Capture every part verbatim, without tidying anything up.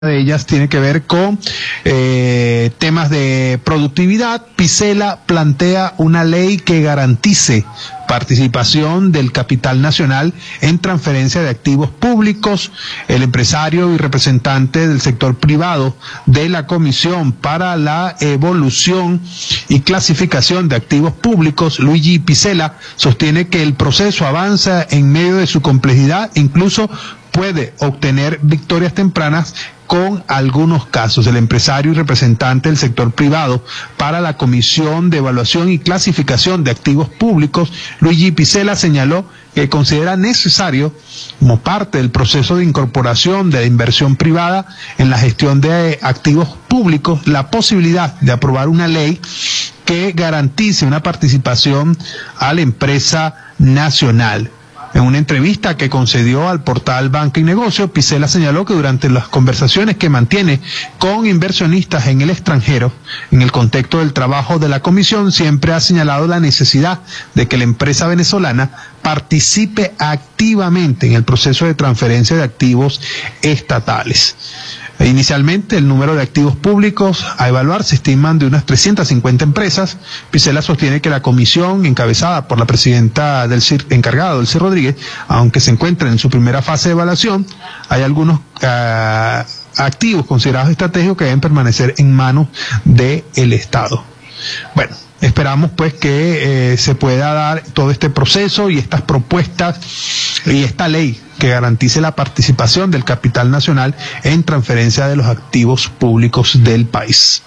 de ellas tiene que ver con eh, temas de productividad. Picela plantea una ley que garantice participación del capital nacional en transferencia de activos públicos. El empresario y representante del sector privado de la Comisión para la Evolución y Clasificación de Activos Públicos, Luigi Picela, sostiene que el proceso avanza en medio de su complejidad, incluso puede obtener victorias tempranas con algunos casos. El empresario y representante del sector privado para la Comisión de Evaluación y Clasificación de Activos Públicos, Luigi Picela, señaló que considera necesario, como parte del proceso de incorporación de la inversión privada en la gestión de activos públicos, la posibilidad de aprobar una ley que garantice una participación a la empresa nacional. En una entrevista que concedió al portal Banca y Negocio, Picela señaló que durante las conversaciones que mantiene con inversionistas en el extranjero, en el contexto del trabajo de la comisión, siempre ha señalado la necesidad de que la empresa venezolana participe activamente en el proceso de transferencia de activos estatales. Inicialmente, el número de activos públicos a evaluar se estiman de unas trescientas cincuenta empresas. Picela sostiene que la comisión, encabezada por la presidenta del C I R, encargada del C I R Rodríguez, aunque se encuentra en su primera fase de evaluación, hay algunos uh, activos considerados estratégicos que deben permanecer en manos del Estado. Bueno, esperamos pues que eh, se pueda dar todo este proceso y estas propuestas y esta ley que garantice la participación del capital nacional en transferencia de los activos públicos del país.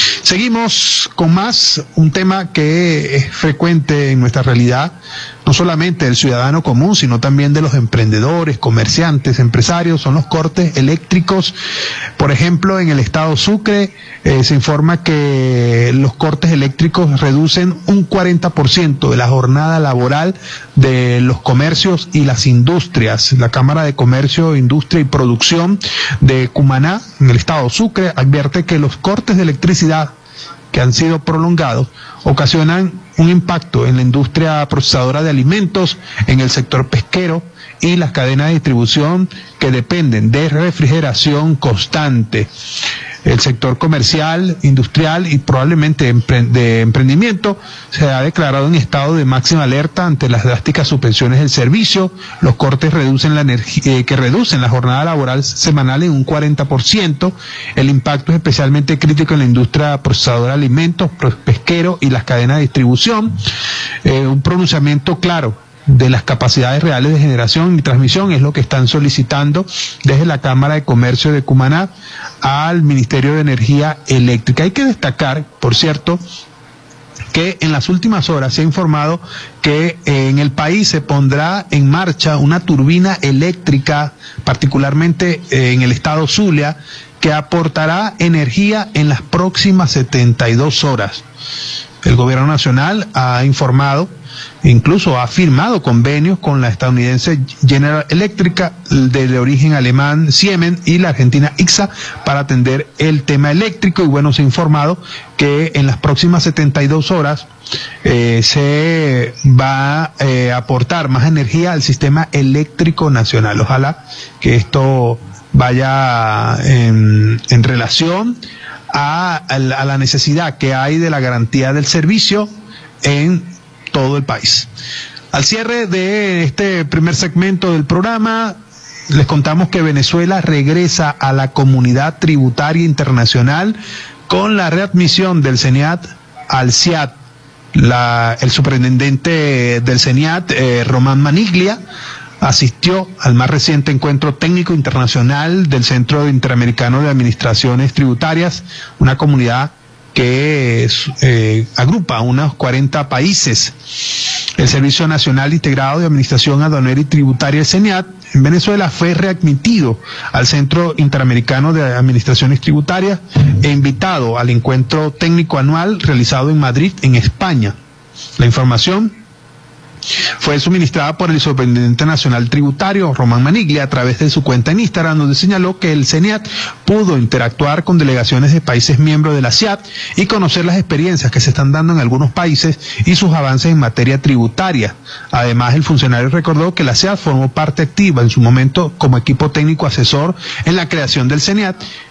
Seguimos con más, un tema que es frecuente en nuestra realidad, no solamente del ciudadano común, sino también de los emprendedores, comerciantes, empresarios, son los cortes eléctricos. Por ejemplo, en el estado Sucre eh, se informa que los cortes eléctricos reducen un cuarenta por ciento de la jornada laboral de los comercios y las industrias. La Cámara de Comercio, Industria y Producción de Cumaná, en el estado Sucre, advierte que los cortes de electricidad que han sido prolongados ocasionan un impacto en la industria procesadora de alimentos, en el sector pesquero y las cadenas de distribución que dependen de refrigeración constante. El sector comercial, industrial y probablemente de emprendimiento se ha declarado en estado de máxima alerta ante las drásticas suspensiones del servicio. Los cortes reducen la energía, eh, que reducen la jornada laboral semanal en un cuarenta por ciento. El impacto es especialmente crítico en la industria procesadora de alimentos, pesquero y las cadenas de distribución. Eh, un pronunciamiento claro de las capacidades reales de generación y transmisión es lo que están solicitando desde la Cámara de Comercio de Cumaná al Ministerio de Energía Eléctrica. Hay que destacar, por cierto, que en las últimas horas se ha informado que en el país se pondrá en marcha una turbina eléctrica, particularmente en el estado Zulia, que aportará energía en las próximas setenta y dos horas. El gobierno nacional ha informado, incluso ha firmado convenios con la estadounidense General Electric, de origen alemán Siemens, y la argentina I C S A para atender el tema eléctrico. Y bueno, se ha informado que en las próximas setenta y dos horas eh, se va eh, a aportar más energía al sistema eléctrico nacional. Ojalá que esto vaya en, en relación a, a la necesidad que hay de la garantía del servicio en todo el país. Al cierre de este primer segmento del programa, les contamos que Venezuela regresa a la comunidad tributaria internacional con la readmisión del CENIAT al C I A T. La, el superintendente del CENIAT, eh, Román Maniglia, asistió al más reciente encuentro técnico internacional del Centro Interamericano de Administraciones Tributarias, una comunidad que eh, agrupa unos cuarenta países. El Servicio Nacional Integrado de Administración Aduanera y Tributaria, el CENIAT, en Venezuela fue readmitido al Centro Interamericano de Administraciones Tributarias e invitado al encuentro técnico anual realizado en Madrid, en España. La información Fue suministrada por el Superintendente Nacional Tributario, Román Maniglia, a través de su cuenta en Instagram, donde señaló que el CENIAT pudo interactuar con delegaciones de países miembros de la C I A T y conocer las experiencias que se están dando en algunos países y sus avances en materia tributaria. Además, el funcionario recordó que la C I A T formó parte activa en su momento como equipo técnico asesor en la creación del CENIAT